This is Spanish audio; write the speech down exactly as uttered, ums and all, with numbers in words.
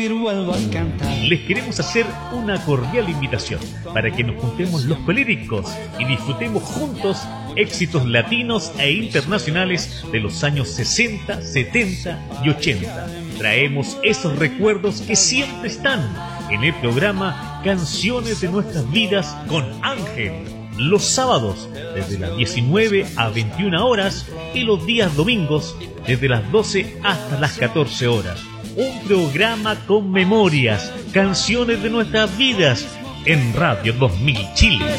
Les queremos hacer una cordial invitación para que nos juntemos los peléricos y disfrutemos juntos éxitos latinos e internacionales de los años sesenta, setenta y ochenta. Traemos esos recuerdos que siempre están en el programa Canciones de Nuestras Vidas con Ángel. Los sábados desde las diecinueve a veintiuna horas y los días domingos desde las doce hasta las catorce horas. Un programa con memorias, canciones de nuestras vidas en Radio dos mil Chile.